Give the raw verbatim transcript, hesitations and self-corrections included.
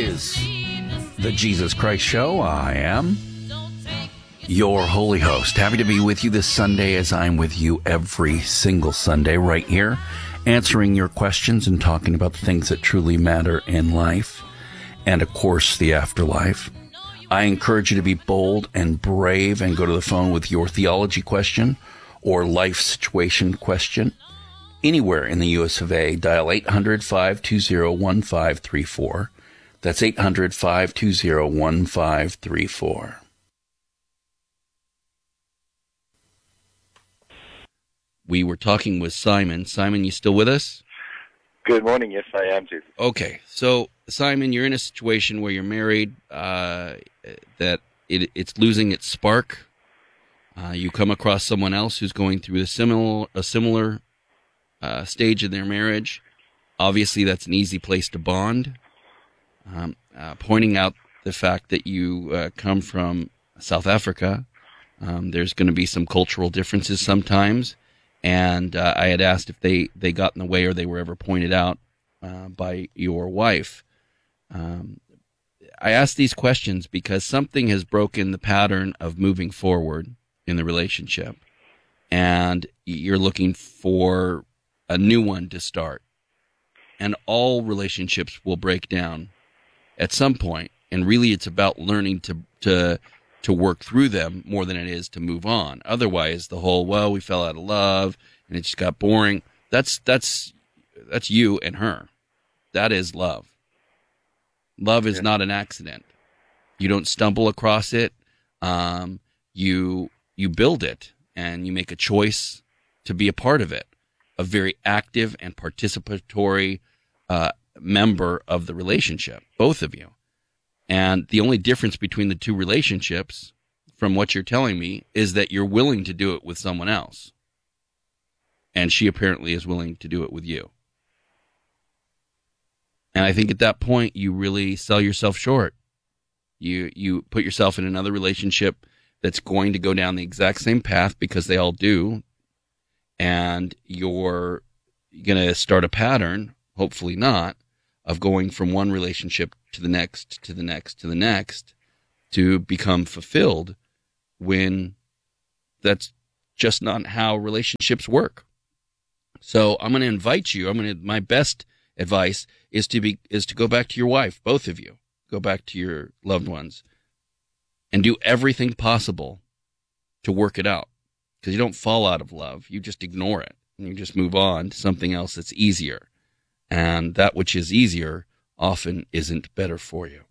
is the Jesus Christ Show. I am your holy host. Happy to be with you this Sunday, as I'm with you every single Sunday right here, answering your questions and talking about the things that truly matter in life and, of course, the afterlife. I encourage you to be bold and brave and go to the phone with your theology question or life situation question. Anywhere in the U S of A, dial eight hundred, five two zero, one five three four. That's eight hundred, five two zero, one five three four. We were talking with Simon. Simon, you still with us? Good morning. Yes, I am, too. Okay. So, Simon, you're in a situation where you're married, uh, that it, it's losing its spark. Uh, you come across someone else who's going through a similar, a similar uh, stage of their marriage. Obviously, that's an easy place to bond. Um, uh, pointing out the fact that you uh, come from South Africa, um, there's going to be some cultural differences sometimes. And uh, I had asked if they, they got in the way or they were ever pointed out uh, by your wife. Um, I asked these questions because something has broken the pattern of moving forward in the relationship, and you're looking for a new one to start. And all relationships will break down at some point, and really it's about learning to to to work through them more than it is to move on. Otherwise, the whole, well, we fell out of love and it just got boring. That's that's that's you and her. That is love. Love is yeah. not an accident. You don't stumble across it. Um, you you build it, and you make a choice to be a part of it, a very active and participatory uh, member of the relationship, both of you. And the only difference between the two relationships, from what you're telling me, is that you're willing to do it with someone else. And she apparently is willing to do it with you. And I think at that point, you really sell yourself short. You you put yourself in another relationship that's going to go down the exact same path, because they all do. And you're going to start a pattern, hopefully not, of going from one relationship to the next, to the next, to the next, to become fulfilled, when that's just not how relationships work. So I'm going to invite you, I'm going to, my best advice is to be, is to go back to your wife, both of you, go back to your loved ones, and do everything possible to work it out. Because you don't fall out of love, you just ignore it, and you just move on to something else that's easier. And that which is easier often isn't better for you.